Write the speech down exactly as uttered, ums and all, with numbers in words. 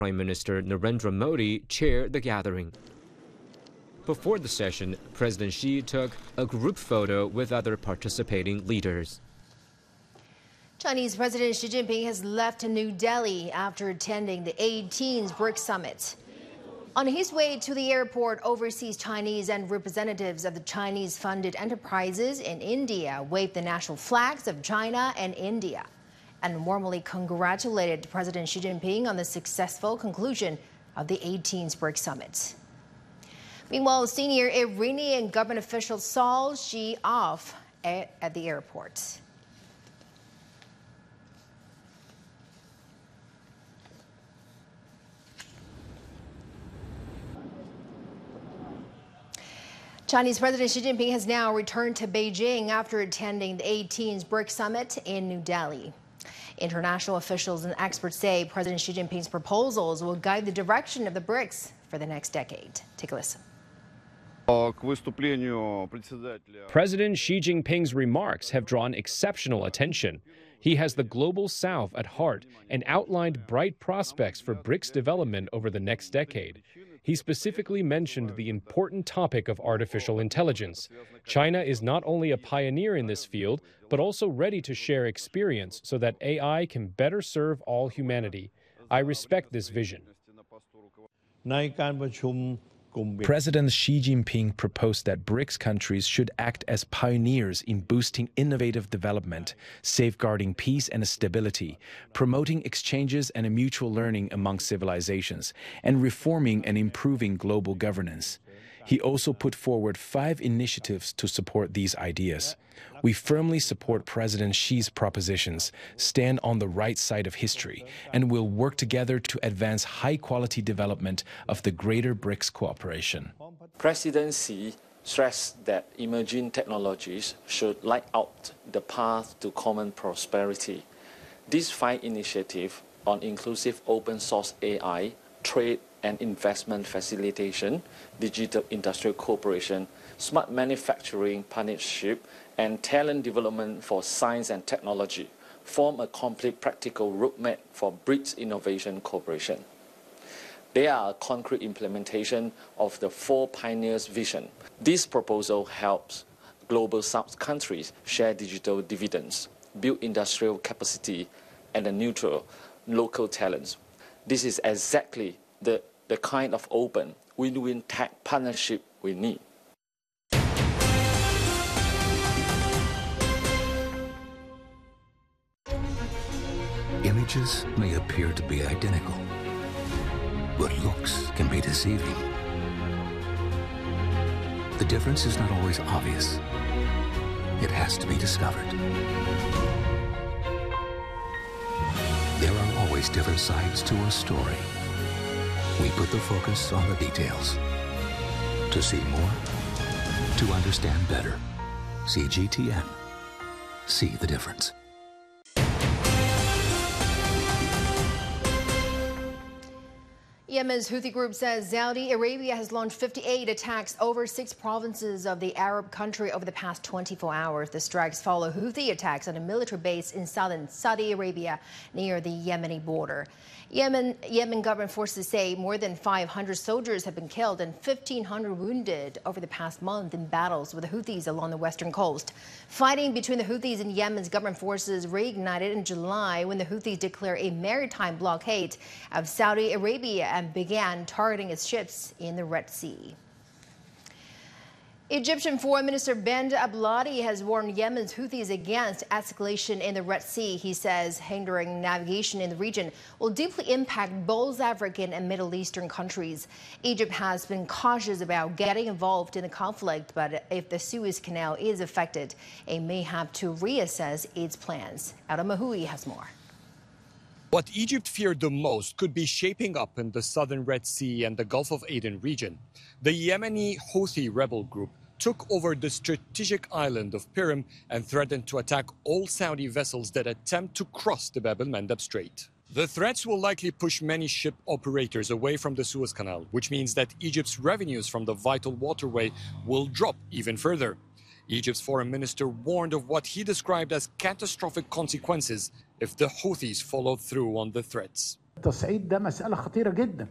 Prime Minister Narendra Modi chaired the gathering. Before the session, President Xi took a group photo with other participating leaders. Chinese President Xi Jinping has left New Delhi after attending the eighteenth BRICS Summit. On his way to the airport, overseas Chinese and representatives of the Chinese-funded enterprises in India waved the national flags of China and India and warmly congratulated President Xi Jinping on the successful conclusion of the eighteenth BRICS Summit. Meanwhile, senior Iranian government officials saw Xi off at, at the airport. Chinese President Xi Jinping has now returned to Beijing after attending the eighteenth BRICS Summit in New Delhi. International officials and experts say President Xi Jinping's proposals will guide the direction of the BRICS for the next decade. Take a listen. President Xi Jinping's remarks have drawn exceptional attention. He has the global south at heart and outlined bright prospects for BRICS development over the next decade. He specifically mentioned the important topic of artificial intelligence. China is not only a pioneer in this field, but also ready to share experience so that A I can better serve all humanity. I respect this vision. President Xi Jinping proposed that BRICS countries should act as pioneers in boosting innovative development, safeguarding peace and stability, promoting exchanges and mutual learning among civilizations, and reforming and improving global governance. He also put forward five initiatives to support these ideas. We firmly support President Xi's propositions, stand on the right side of history, and will work together to advance high-quality development of the greater BRICS cooperation. President Xi stressed that emerging technologies should light out the path to common prosperity. These five initiatives on inclusive open source A I, trade and investment facilitation, digital industrial cooperation, smart manufacturing partnership, and talent development for science and technology form a complete practical roadmap for BRICS innovation cooperation. They are a concrete implementation of the Four Pioneers vision. This proposal helps global South countries share digital dividends, build industrial capacity, and nurture local talents. This is exactly the, the kind of open, win-win tech partnership we need. Images may appear to be identical, but looks can be deceiving. The difference is not always obvious. It has to be discovered. There are always different sides to a story. We put the focus on the details. To see more, to understand better. C G T N. See the difference. Yemen's Houthi group says Saudi Arabia has launched fifty-eight attacks over six provinces of the Arab country over the past twenty-four hours. The strikes follow Houthi attacks on a military base in southern Saudi Arabia near the Yemeni border. Yemen, Yemen government forces say more than five hundred soldiers have been killed and fifteen hundred wounded over the past month in battles with the Houthis along the western coast. Fighting between the Houthis and Yemen's government forces reignited in July when the Houthis declared a maritime blockade of Saudi Arabia and began targeting its ships in the Red Sea. Egyptian Foreign Minister Ben Abdulhadi has warned Yemen's Houthis against escalation in the Red Sea. He says hindering navigation in the region will deeply impact both African and Middle Eastern countries. Egypt has been cautious about getting involved in the conflict, but if the Suez Canal is affected, it may have to reassess its plans. Adam Mahoui has more. What Egypt feared the most could be shaping up in the southern Red Sea and the Gulf of Aden region. The Yemeni Houthi rebel group took over the strategic island of Pirim and threatened to attack all Saudi vessels that attempt to cross the Bab el-Mandeb Strait. The threats will likely push many ship operators away from the Suez Canal, which means that Egypt's revenues from the vital waterway will drop even further. Egypt's foreign minister warned of what he described as catastrophic consequences if the Houthis followed through on the threats. التصعيد ده مسألة خطيرة جدا.